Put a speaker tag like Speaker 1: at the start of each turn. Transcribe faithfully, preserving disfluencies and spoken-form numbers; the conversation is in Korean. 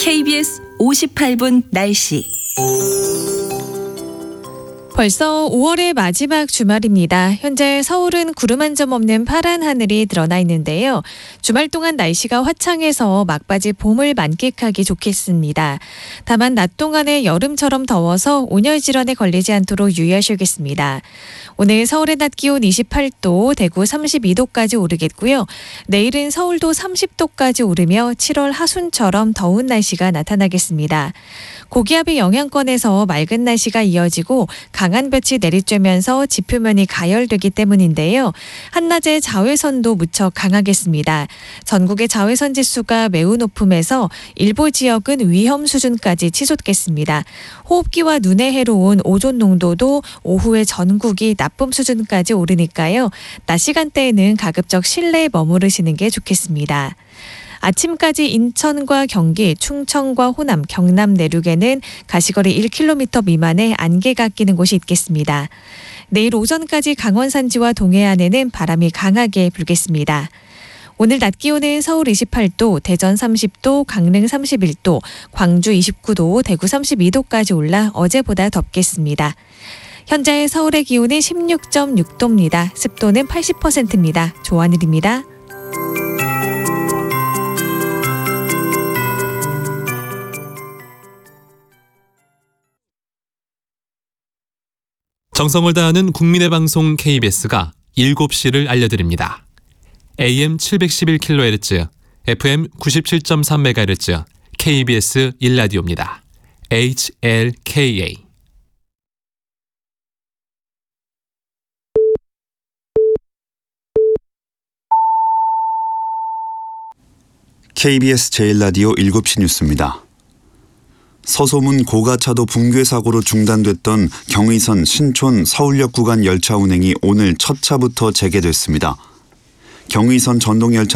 Speaker 1: 케이비에스 오십팔 분 날씨.
Speaker 2: 벌써 오월의 마지막 주말입니다. 현재 서울은 구름 한 점 없는 파란 하늘이 드러나 있는데요. 주말 동안 날씨가 화창해서 막바지 봄을 만끽하기 좋겠습니다. 다만 낮 동안에 여름처럼 더워서 온열 질환에 걸리지 않도록 유의하셔야겠습니다. 오늘 서울의 낮 기온 이십팔 도, 대구 삼십이 도까지 오르겠고요. 내일은 서울도 삼십 도까지 오르며 칠월 하순처럼 더운 날씨가 나타나겠습니다. 고기압의 영향권에서 맑은 날씨가 이어지고 강한 볕이 내리쬐면서 지표면이 가열되기 때문인데요. 한낮에 자외선도 무척 강하겠습니다. 전국의 자외선 지수가 매우 높음에서 일부 지역은 위험 수준까지 치솟겠습니다. 호흡기와 눈에 해로운 오존 농도도 오후에 전국이 나쁨 수준까지 오르니까요. 낮 시간대에는 가급적 실내에 머무르시는 게 좋겠습니다. 아침까지 인천과 경기, 충청과 호남, 경남 내륙에는 가시거리 일 킬로미터 미만의 안개가 끼는 곳이 있겠습니다. 내일 오전까지 강원 산지와 동해안에는 바람이 강하게 불겠습니다. 오늘 낮 기온은 서울 이십팔 도, 대전 삼십 도, 강릉 삼십일 도, 광주 이십구 도, 대구 삼십이 도까지 올라 어제보다 덥겠습니다. 현재 서울의 기온은 십육 점 육 도입니다. 습도는 팔십 퍼센트입니다. 조하늘입니다.
Speaker 3: 정성을 다하는 국민의 방송 케이비에스가 일곱 시를 알려드립니다. 에이엠 칠백십일 킬로헤르츠, 에프엠 구십칠 점 삼 메가헤르츠, 케이비에스 일 라디오입니다. 에이치엘케이에이.
Speaker 4: 케이비에스 제일 라디오 일곱 시 뉴스입니다. 서소문 고가차도 붕괴 사고로 중단됐던 경의선 신촌 서울역 구간 열차 운행이 오늘 첫 차부터 재개됐습니다. 경의선 전동열차